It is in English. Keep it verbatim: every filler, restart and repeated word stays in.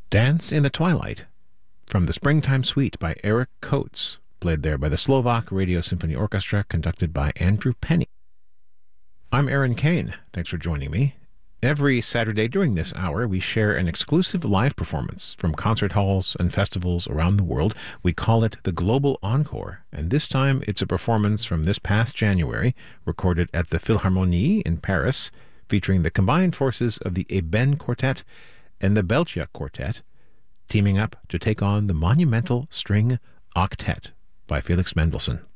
Dance in the Twilight from the Springtime Suite by Eric Coates, played there by the Slovak Radio Symphony Orchestra, conducted by Andrew Penny. I'm Aaron Kane. Thanks for joining me. Every Saturday during this hour, we share an exclusive live performance from concert halls and festivals around the world. We call it the Global Encore, and this time it's a performance from this past January, recorded at the Philharmonie in Paris, featuring the combined forces of the Eben Quartet and the Belgia Quartet, teaming up to take on the monumental String Octet by Felix Mendelssohn.